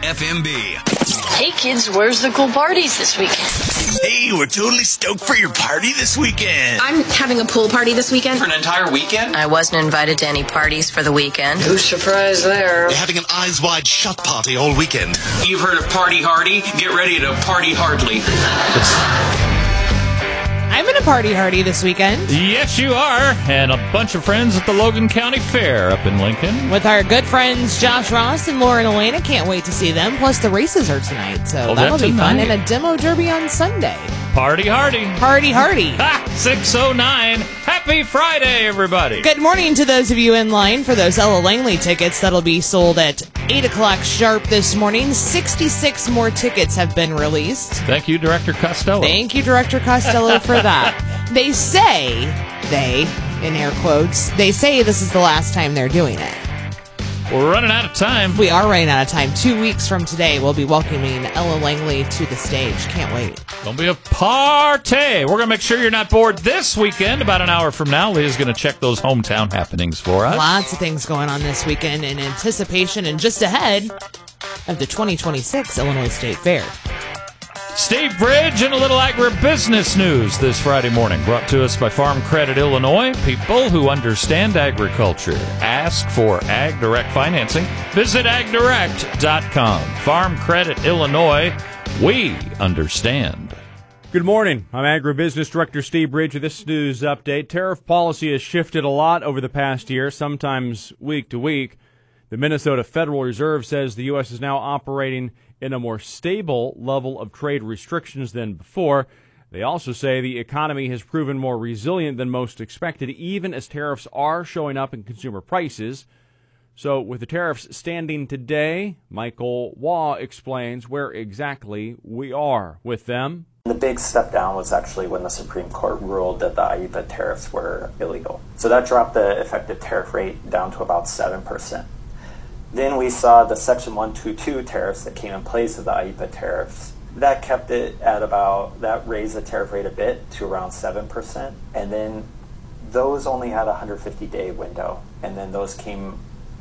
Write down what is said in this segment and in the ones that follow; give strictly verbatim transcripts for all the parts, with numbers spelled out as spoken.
F M B. Hey kids, where's the cool parties this weekend? Hey, we're totally stoked for your party this weekend. I'm having a pool party this weekend. For an entire weekend? I wasn't invited to any parties for the weekend. Who's surprised there? They're having an eyes wide shut party all weekend. You've heard of Party Hardy? Get ready to party hardly. I'm in a party hardy this weekend. Yes, you are. And a bunch of friends at the Logan County Fair up in Lincoln. With our good friends Josh Ross and Lauren Elena. Can't wait to see them. Plus, the races are tonight, so Oh, that'll that's be fun. tonight. And a demo derby on Sunday. Party hardy. Party hardy. Ha! six oh nine. Happy Friday, everybody. Good morning to those of you in line for those Ella Langley tickets that'll be sold at eight o'clock sharp this morning. sixty-six more tickets have been released. Thank you, Director Costello. Thank you, Director Costello, for that. They say, they, in air quotes, they say this is the last time they're doing it. We're running out of time. We are running out of time. Two weeks from today, we'll be welcoming Ella Langley to the stage. Can't wait. Gonna be a party. We're going to make sure you're not bored this weekend. About an hour from now, Leah's going to check those hometown happenings for us. Lots of things going on this weekend in anticipation and just ahead of the twenty twenty-six Illinois State Fair. Steve Bridge and a little agribusiness news this Friday morning, brought to us by Farm Credit Illinois. People who understand agriculture. Ask for Ag Direct financing. Visit ag direct dot com. Farm Credit Illinois. We understand. Good morning. I'm Agribusiness Director Steve Bridge with this news update. Tariff policy has shifted a lot over the past year, sometimes week to week. The Minnesota Federal Reserve says the U S is now operating in a more stable level of trade restrictions than before. They also say the economy has proven more resilient than most expected, even as tariffs are showing up in consumer prices. So with the tariffs standing today, Michael Waugh explains where exactly we are with them. The big step down was actually when the Supreme Court ruled that the I E P A tariffs were illegal. So that dropped the effective tariff rate down to about seven percent. Then we saw the Section one twenty-two tariffs that came in place of the I E P A tariffs. That kept it at about, that raised the tariff rate a bit to around seven percent. And then those only had a one hundred fifty day window. And then those came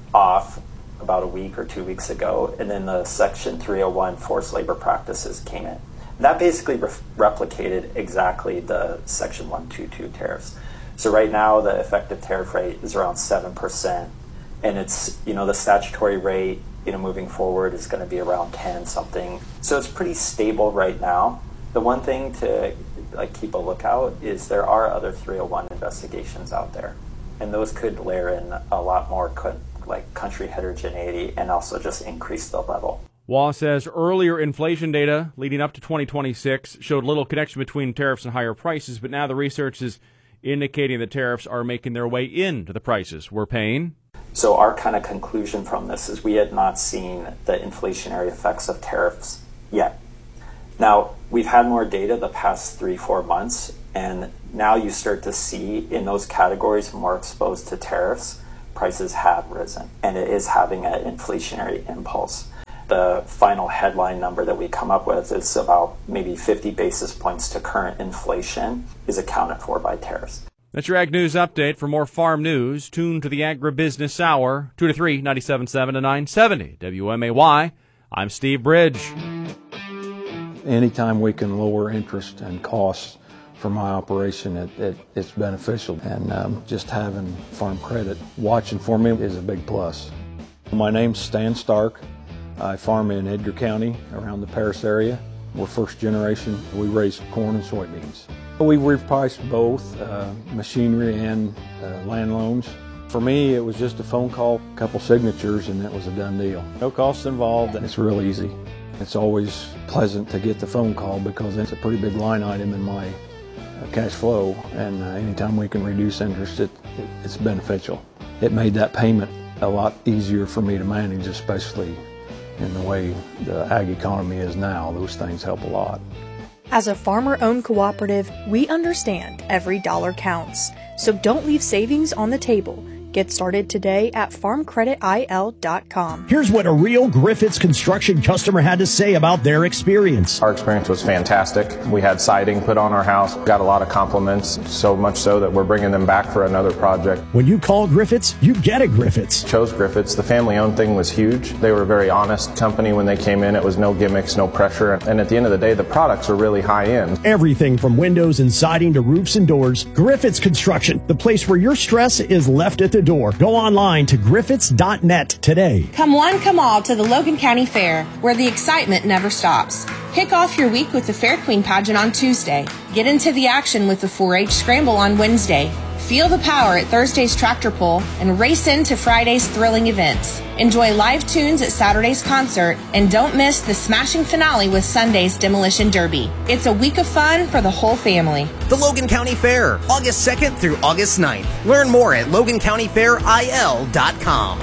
off about a week or two weeks ago. And then the Section three oh one forced labor practices came in. That basically re- replicated exactly the Section one twenty-two tariffs. So right now the effective tariff rate is around seven percent. And it's, you know, the statutory rate, you know, moving forward is going to be around ten something. So it's pretty stable right now. The one thing to like keep a lookout is there are other three oh one investigations out there, and those could layer in a lot more co- like country heterogeneity and also just increase the level. Waugh says earlier inflation data leading up to twenty twenty-six showed little connection between tariffs and higher prices, but now the research is indicating that tariffs are making their way into the prices we're paying. So our kind of conclusion from this is we had not seen the inflationary effects of tariffs yet. Now, we've had more data the past three, four months, and now you start to see in those categories more exposed to tariffs, prices have risen, and it is having an inflationary impulse. The final headline number that we come up with is about maybe fifty basis points to current inflation is accounted for by tariffs. That's your Ag News Update. For more farm news, tune to the Agribusiness Hour, two to three, ninety-seven point seven to nine seventy W M A Y. I'm Steve Bridge. Anytime we can lower interest and costs for my operation, it, it, it's beneficial. And um, just having Farm Credit watching for me is a big plus. My name's Stan Stark. I farm in Edgar County around the Paris area. We're first generation. We raise corn and soybeans. We repriced both uh, machinery and uh, land loans. For me, it was just a phone call, a couple signatures, and that was a done deal. No costs involved, and it's real easy. It's always pleasant to get the phone call because it's a pretty big line item in my uh, cash flow, and uh, anytime we can reduce interest, it, it, it's beneficial. It made that payment a lot easier for me to manage, especially in the way the ag economy is now. Those things help a lot. As a farmer-owned cooperative, we understand every dollar counts. So don't leave savings on the table. Get started today at farm credit I L dot com. Here's what a real Griffiths Construction customer had to say about their experience. Our experience was fantastic. We had siding put on our house, got a lot of compliments, so much so that we're bringing them back for another project. When you call Griffiths, you get a Griffiths. Chose Griffiths. The family-owned thing was huge. They were a very honest company when they came in. It was no gimmicks, no pressure, and at the end of the day, the products are really high-end. Everything from windows and siding to roofs and doors. Griffiths Construction, the place where your stress is left at the door. Go online to griffiths dot net today. Come one, come all to the Logan County Fair, where the excitement never stops. Kick off your week with the Fair Queen pageant on Tuesday. Get into the action with the four H Scramble on Wednesday. Feel the power at Thursday's tractor pull and race into Friday's thrilling events. Enjoy live tunes at Saturday's concert and don't miss the smashing finale with Sunday's Demolition Derby. It's a week of fun for the whole family. The Logan County Fair, August second through August ninth. Learn more at logan county fair I L dot com.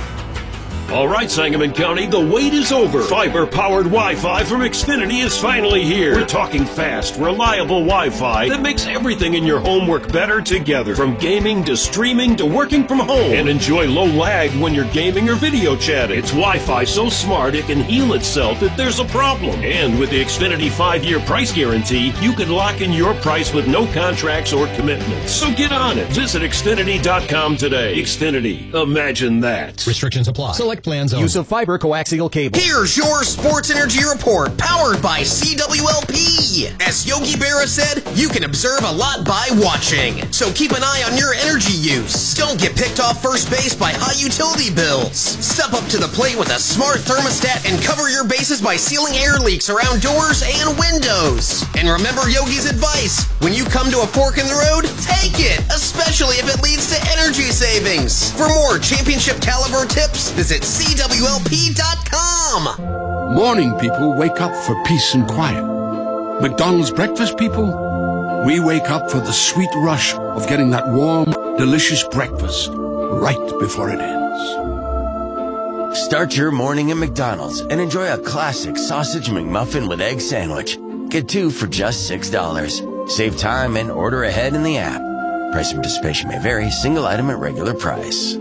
All right, Sangamon County, the wait is over. Fiber-powered Wi-Fi from Xfinity is finally here. We're talking fast, reliable Wi-Fi that makes everything in your home work better together. From gaming to streaming to working from home. And enjoy low lag when you're gaming or video chatting. It's Wi-Fi so smart it can heal itself if there's a problem. And with the Xfinity five-year price guarantee, you can lock in your price with no contracts or commitments. So get on it. Visit Xfinity dot com today. Xfinity. Imagine that. Restrictions apply. Select plans only. Use of fiber coaxial cable. Here's your Sports Energy Report, powered by C W L P. As Yogi Berra said, you can observe a lot by watching. So keep an eye on your energy use. Don't get picked off first base by high utility bills. Step up to the plate with a smart thermostat and cover your bases by sealing air leaks around doors and windows. And remember Yogi's advice, when you come to a fork in the road, take it, especially if it leads to energy savings. For more championship caliber tips, visit C W L P dot com. Morning people wake up for peace and quiet. McDonald's breakfast people, we wake up for the sweet rush of getting that warm, delicious breakfast right before it ends. Start your morning at McDonald's and enjoy a classic sausage McMuffin with egg sandwich. Get two for just six dollars. Save time and order ahead in the app. Price and participation may vary. Single item at regular price.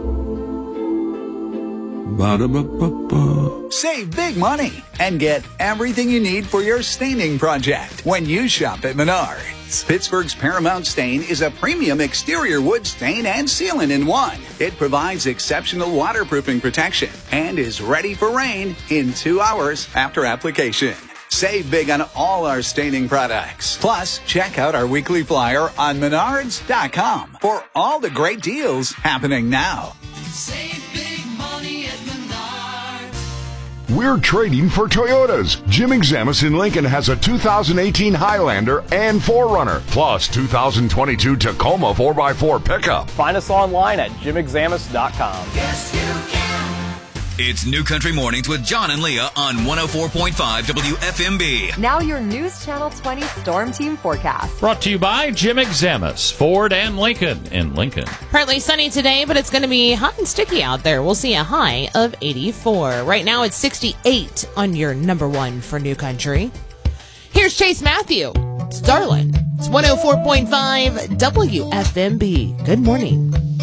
Ba-da-ba-ba-ba. Save big money and get everything you need for your staining project when you shop at Menards. Pittsburgh's Paramount Stain is a premium exterior wood stain and sealant in one. It provides exceptional waterproofing protection and is ready for rain in two hours after application. Save big on all our staining products. Plus, check out our weekly flyer on menards dot com for all the great deals happening now. Save big money at Menards. We're trading for Toyotas. Jim Examus in Lincoln has a two thousand eighteen Highlander and four runner, plus two thousand twenty-two Tacoma four by four pickup. Find us online at jim examus dot com. Yes, you can. It's New Country Mornings with John and Leah on one oh four point five W F M B. Now your News Channel twenty Storm Team forecast. Brought to you by Jim Examus, Ford and Lincoln in Lincoln. Partly sunny today, but it's going to be hot and sticky out there. We'll see a high of eighty-four. Right now it's sixty-eight on your number one for New Country. Here's Chase Matthew. It's Darlin'. It's one oh four point five W F M B. Good morning.